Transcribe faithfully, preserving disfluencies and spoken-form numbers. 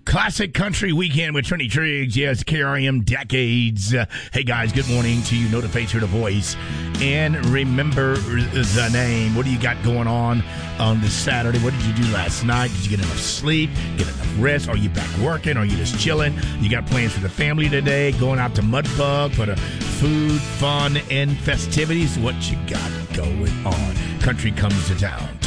Classic Country Weekend with Trini Triggs. Yes, K R I M decades. Uh, hey, guys, good morning to you. Know the face, hear the voice. And remember the name. What do you got going on on this Saturday? What did you do last night? Did you get enough sleep? Get enough rest? Are you back working? Are you just chilling? You got plans for the family today? Going out to Mudbug for the food, fun, and festivities? What you got going on? Country comes to town.